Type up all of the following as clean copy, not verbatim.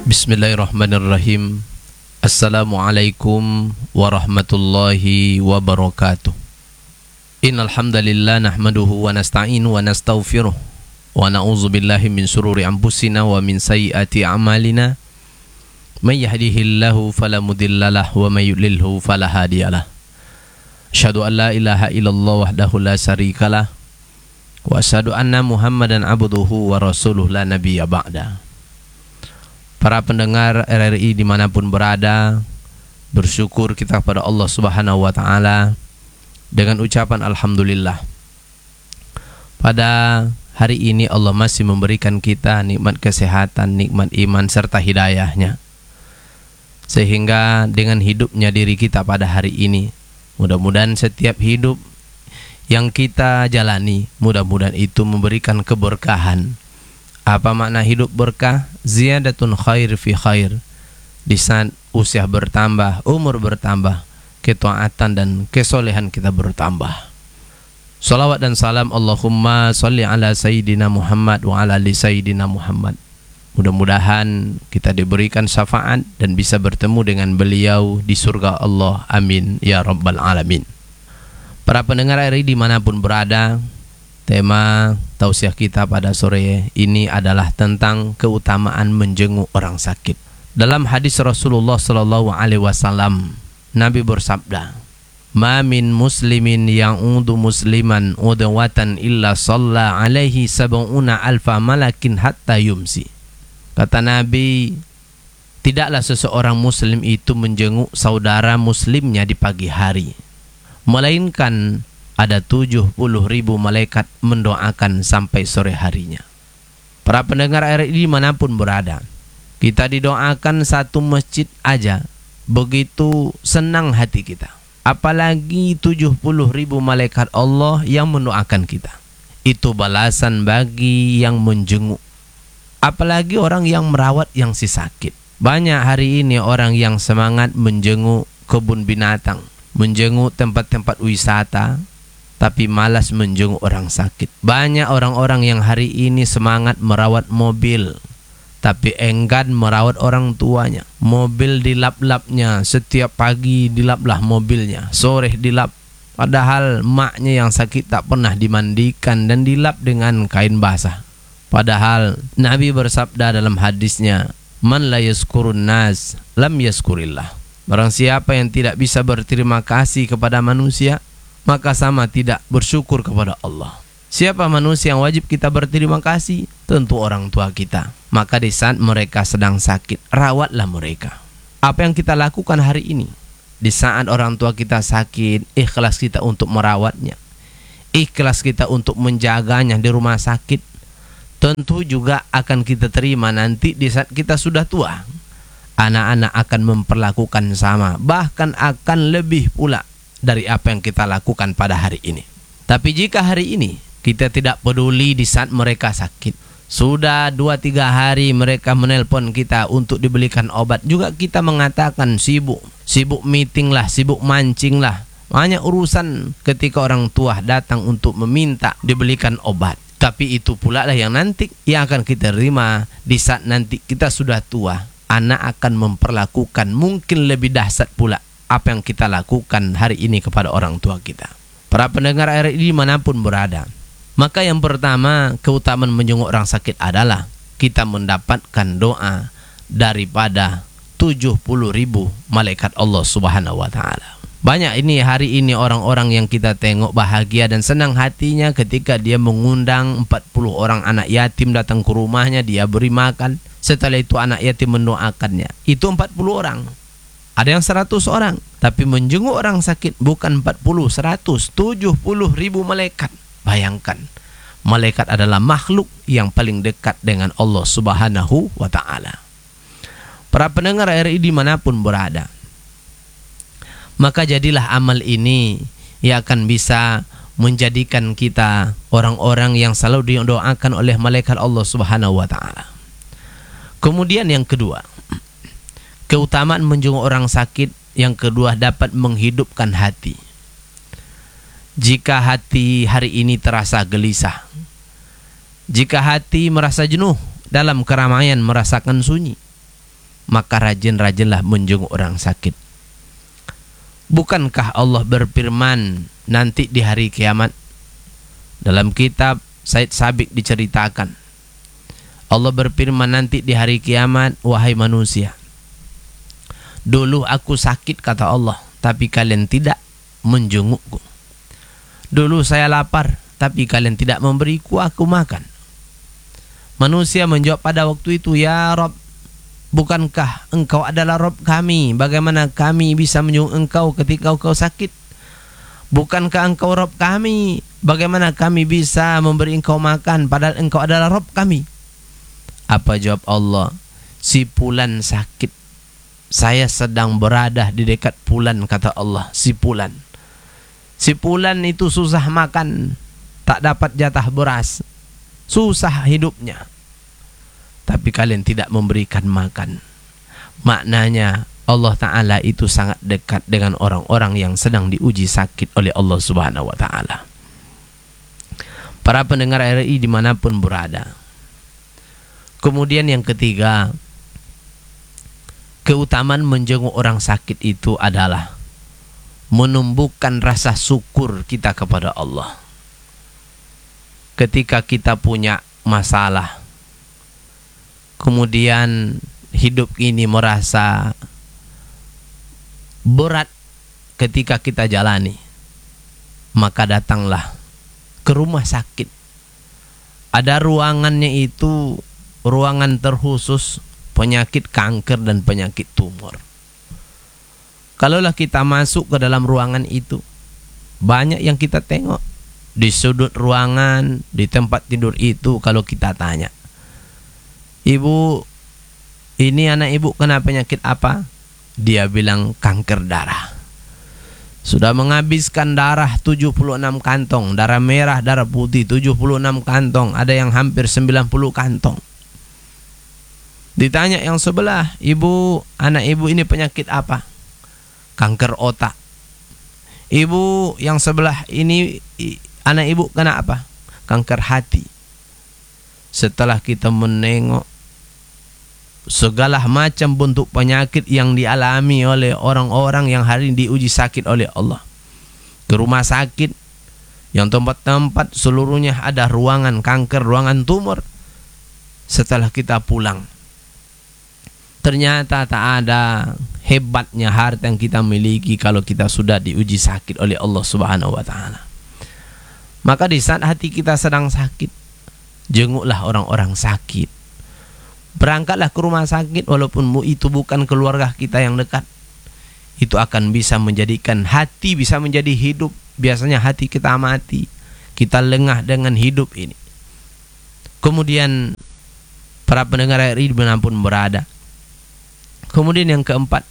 Bismillahirrahmanirrahim. Assalamualaikum warahmatullahi wabarakatuh. Innal hamdalillah nahmaduhu wa nasta'inu wa nastaghfiruh wa na'udzu billahi min shururi anfusina wa min sayyiati a'malina. May yahdihillahu fala mudhillalah wa may yudlilhu fala hadiyalah. Asyhadu an la ilaha illallah wahdahu la syarikalah wa asyhadu anna Muhammadan abduhu wa rasuluh la nabiyya ba'da. Para pendengar RRI dimanapun berada, bersyukur kita kepada Allah Subhanahu wa Ta'ala dengan ucapan Alhamdulillah. Pada hari ini Allah masih memberikan kita nikmat kesehatan, nikmat iman serta hidayahnya, sehingga dengan hidupnya diri kita pada hari ini, mudah-mudahan setiap hidup yang kita jalani, mudah-mudahan itu memberikan keberkahan. Apa makna hidup berkah? Ziyadatun khair fi khair. Di saat usia bertambah, umur bertambah, ketaatan dan kesolehan kita bertambah. Salawat dan salam Allahumma salli ala Sayyidina Muhammad wa ala ali Sayyidina Muhammad. Mudah-mudahan kita diberikan syafaat dan bisa bertemu dengan beliau di surga Allah. Amin ya rabbal alamin. Para pendengar RRI dimanapun berada, tema tausiah kita pada sore ini adalah tentang keutamaan menjenguk orang sakit. Dalam hadis Rasulullah sallallahu alaihi wasallam, Nabi bersabda, "Ma min muslimin ya'udu musliman udwatan illa shalla alaihi sab'una alfa malakin hatta yumsi." Kata Nabi, tidaklah seseorang muslim itu menjenguk saudara muslimnya di pagi hari, melainkan ada 70.000 malaikat mendoakan sampai sore harinya. Para pendengar RRI dimanapun berada, kita didoakan satu masjid aja, begitu senang hati kita. Apalagi 70.000 malaikat Allah yang mendoakan kita. Itu balasan bagi yang menjenguk. Apalagi orang yang merawat yang si sakit. Banyak hari ini orang yang semangat menjenguk kebun binatang, menjenguk tempat-tempat wisata, tapi malas menjenguk orang sakit. Banyak orang-orang yang hari ini semangat merawat mobil, tapi enggan merawat orang tuanya. Mobil dilap-lapnya, setiap pagi dilaplah mobilnya, sore dilap. Padahal maknya yang sakit tak pernah dimandikan dan dilap dengan kain basah. Padahal Nabi bersabda dalam hadisnya, "Man la yaskurun nas, lam yaskurillah." Barang siapa yang tidak bisa berterima kasih kepada manusia, maka sama tidak bersyukur kepada Allah. Siapa manusia yang wajib kita berterima kasih? Tentu orang tua kita. Maka di saat mereka sedang sakit, rawatlah mereka. Apa yang kita lakukan hari ini? Di saat orang tua kita sakit, ikhlas kita untuk merawatnya, ikhlas kita untuk menjaganya di rumah sakit. Tentu juga akan kita terima nanti di saat kita sudah tua. Anak-anak akan memperlakukan sama, bahkan akan lebih pula dari apa yang kita lakukan pada hari ini. Tapi jika hari ini kita tidak peduli di saat mereka sakit, sudah 2-3 hari mereka menelpon kita untuk dibelikan obat, juga kita mengatakan sibuk meeting lah, sibuk mancing lah. Banyak urusan ketika orang tua datang untuk meminta dibelikan obat. Tapi itu pula lah yang nanti yang akan kita terima di saat nanti kita sudah tua. Anak akan memperlakukan mungkin lebih dahsyat pula apa yang kita lakukan hari ini kepada orang tua kita. Para pendengar RRI dimanapun berada, maka yang pertama keutamaan menjenguk orang sakit adalah kita mendapatkan doa daripada 70.000 malaikat Allah Subhanahu wa Ta'ala. Banyak ini hari ini orang-orang yang kita tengok bahagia dan senang hatinya ketika dia mengundang 40 orang anak yatim datang ke rumahnya, dia beri makan. Setelah itu anak yatim mendoakannya. Itu 40 orang. Ada yang 100 orang, tapi menjenguk orang sakit bukan 40, 100, 70.000 malaikat. Bayangkan, malaikat adalah makhluk yang paling dekat dengan Allah Subhanahu wa Ta'ala. Para pendengar RRI dimanapun berada, maka jadilah amal ini yang akan bisa menjadikan kita orang-orang yang selalu didoakan oleh malaikat Allah Subhanahu wa Ta'ala. Kemudian yang kedua, keutamaan menjenguk orang sakit yang kedua dapat menghidupkan hati. Jika hati hari ini terasa gelisah, jika hati merasa jenuh dalam keramaian, merasakan sunyi, maka rajin-rajinlah menjenguk orang sakit. Bukankah Allah berfirman nanti di hari kiamat? Dalam kitab Said Sabiq diceritakan, Allah berfirman nanti di hari kiamat, wahai manusia, dulu aku sakit kata Allah, tapi kalian tidak menjengukku. Dulu saya lapar, tapi kalian tidak memberiku aku makan. Manusia menjawab pada waktu itu, ya Rabb, bukankah engkau adalah Rabb kami? Bagaimana kami bisa menjenguk engkau ketika engkau sakit? Bukankah engkau Rabb kami? Bagaimana kami bisa memberi engkau makan padahal engkau adalah Rabb kami? Apa jawab Allah? Si Fulan sakit, saya sedang berada di dekat Fulan, kata Allah. Si Fulan itu susah makan, tak dapat jatah beras, susah hidupnya, tapi kalian tidak memberikan makan. Maknanya Allah Ta'ala itu sangat dekat dengan orang-orang yang sedang diuji sakit oleh Allah Subhanahu Wa Ta'ala. Para pendengar RRI dimanapun berada. Kemudian yang ketiga, keutamaan menjenguk orang sakit itu adalah menumbuhkan rasa syukur kita kepada Allah. Ketika kita punya masalah, kemudian hidup ini merasa berat ketika kita jalani, maka datanglah ke rumah sakit. Ada ruangannya itu ruangan terkhusus penyakit kanker dan penyakit tumor. Kalaulah kita masuk ke dalam ruangan itu, banyak yang kita tengok. Di sudut ruangan, di tempat tidur itu, kalau kita tanya, ibu, ini anak ibu kena penyakit apa? Dia bilang kanker darah. Sudah menghabiskan darah 76 kantong, darah merah, darah putih 76 kantong, ada yang hampir 90 kantong. Ditanya yang sebelah, ibu, anak ibu ini penyakit apa? Kanker otak. Ibu yang sebelah ini, anak ibu kena apa? Kanker hati. Setelah kita menengok segala macam bentuk penyakit yang dialami oleh orang-orang yang hari ini diuji sakit oleh Allah, ke rumah sakit yang tempat-tempat seluruhnya ada ruangan kanker, ruangan tumor. Setelah kita pulang, ternyata tak ada hebatnya harta yang kita miliki kalau kita sudah diuji sakit oleh Allah Subhanahu Wa Ta'ala. Maka di saat hati kita sedang sakit, jenguklah orang-orang sakit. Berangkatlah ke rumah sakit walaupun itu bukan keluarga kita yang dekat. Itu akan bisa menjadikan hati bisa menjadi hidup. Biasanya hati kita mati, kita lengah dengan hidup ini. Kemudian para pendengar RRI dimanapun berada, kemudian yang keempat,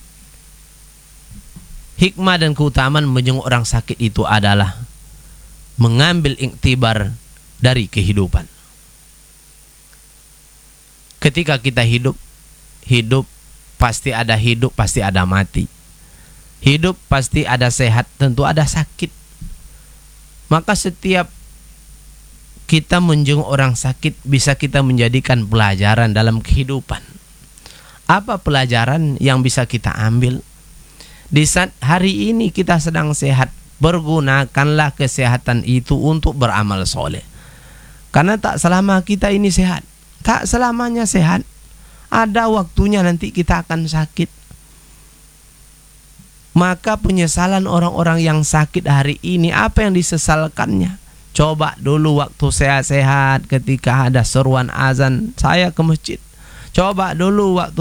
hikmah dan keutamaan menjenguk orang sakit itu adalah mengambil iktibar dari kehidupan. Ketika kita hidup pasti ada hidup, pasti ada mati. Hidup pasti ada sehat, tentu ada sakit. Maka setiap kita menjenguk orang sakit bisa kita menjadikan pelajaran dalam kehidupan. Apa pelajaran yang bisa kita ambil? Di saat hari ini kita sedang sehat, pergunakanlah kesehatan itu untuk beramal soleh. Karena tak selama kita ini sehat, tak selamanya sehat. Ada waktunya nanti kita akan sakit. Maka penyesalan orang-orang yang sakit hari ini, apa yang disesalkannya? Coba dulu waktu sehat-sehat, ketika ada seruan azan, saya ke masjid. Coba dulu waktu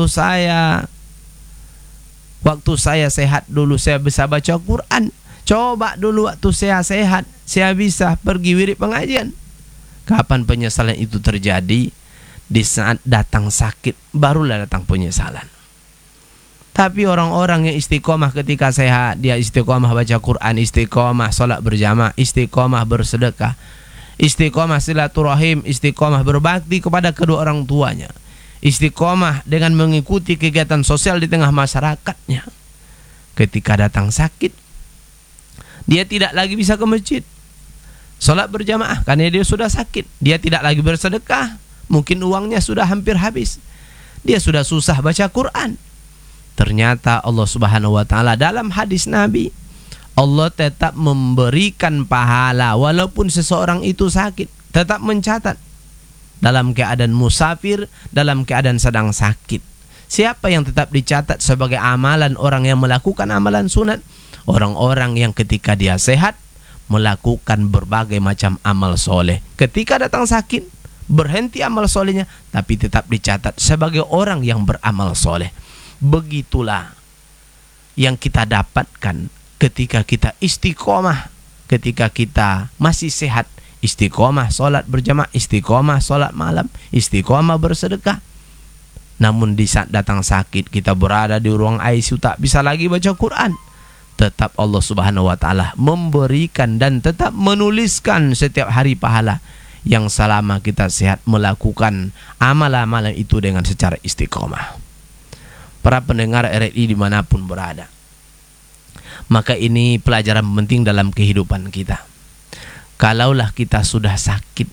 saya sehat dulu, saya bisa baca Quran. Coba dulu waktu saya sehat, saya bisa pergi wirid pengajian. Kapan penyesalan itu terjadi? Di saat datang sakit, barulah datang penyesalan. Tapi orang-orang yang istiqomah ketika sehat, dia istiqomah baca Quran, istiqomah salat berjamaah, istiqomah bersedekah, istiqomah silaturahim, istiqomah berbakti kepada kedua orang tuanya, istiqomah dengan mengikuti kegiatan sosial di tengah masyarakatnya. Ketika datang sakit, dia tidak lagi bisa ke masjid salat berjamaah karena dia sudah sakit. Dia tidak lagi bersedekah, mungkin uangnya sudah hampir habis. dia sudah susah baca Quran. Ternyata Allah Subhanahu wa taala dalam hadis Nabi, Allah tetap memberikan pahala walaupun seseorang itu sakit, tetap mencatat dalam keadaan musafir, dalam keadaan sedang sakit. Siapa yang tetap dicatat sebagai amalan orang yang melakukan amalan sunat? Orang-orang yang ketika dia sehat melakukan berbagai macam amal soleh. Ketika datang sakit, berhenti amal solehnya, tapi tetap dicatat sebagai orang yang beramal soleh. Begitulah yang kita dapatkan ketika kita istiqomah, ketika kita masih sehat, istiqomah sholat berjamaah, istiqomah sholat malam, istiqomah bersedekah. Namun di saat datang sakit, kita berada di ruang ICU, tak bisa lagi baca Quran, tetap Allah Subhanahu wa taala memberikan dan tetap menuliskan setiap hari pahala yang selama kita sehat melakukan amal-amalan itu dengan secara istiqomah. Para pendengar RRI dimanapun berada, maka ini pelajaran penting dalam kehidupan kita. Kalaulah kita sudah sakit,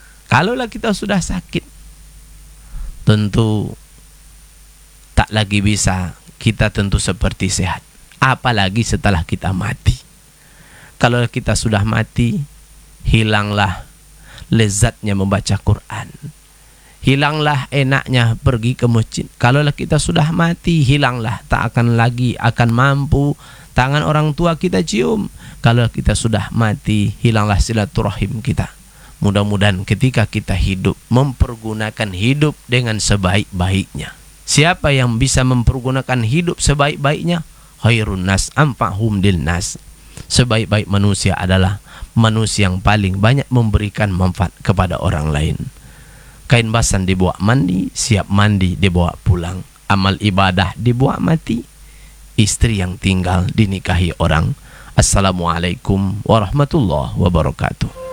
tentu tak lagi bisa kita tentu seperti sehat, apalagi setelah kita mati. Kalau kita sudah mati, hilanglah lezatnya membaca Quran, hilanglah enaknya pergi ke masjid. Kalau kita sudah mati, hilanglah, tak akan lagi akan mampu tangan orang tua kita cium. Kalau kita sudah mati, hilanglah silaturahim kita. Mudah-mudahan ketika kita hidup, mempergunakan hidup dengan sebaik-baiknya. Siapa yang bisa mempergunakan hidup sebaik-baiknya? Khairun nas anfa'hum lin nas. Sebaik-baik manusia adalah manusia yang paling banyak memberikan manfaat kepada orang lain. Kain basan dibawa mandi, siap mandi dibawa pulang. Amal ibadah dibawa mati, istri yang tinggal dinikahi orang. Assalamualaikum warahmatullahi wabarakatuh.